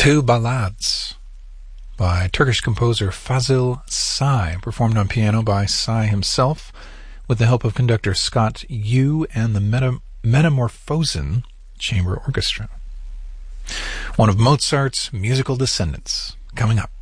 Two Ballades by Turkish composer Fazil Say, performed on piano by Say himself with the help of conductor Scott Yu and the Metamorphosen Chamber Orchestra. One of Mozart's musical descendants, coming up.